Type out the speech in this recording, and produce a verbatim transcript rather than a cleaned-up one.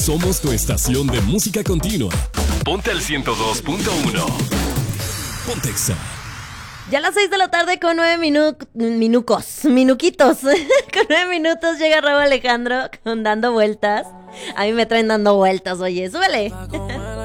Somos tu estación de música continua. Ponte al ciento dos punto uno. Pontexa. Ya a las seis de la tarde con nueve minu- minucos, minuquitos. Con nueve minutos llega Raúl Alejandro con Dando Vueltas. A mí me traen dando vueltas, oye, súbele.